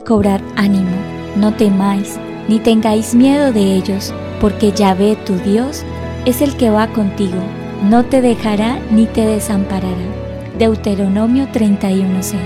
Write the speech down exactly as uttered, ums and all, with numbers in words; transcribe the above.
cobrad ánimo, no temáis, ni tengáis miedo de ellos, porque Yahvé tu Dios es el que va contigo, no te dejará ni te desamparará. Deuteronomio treinta y uno seis.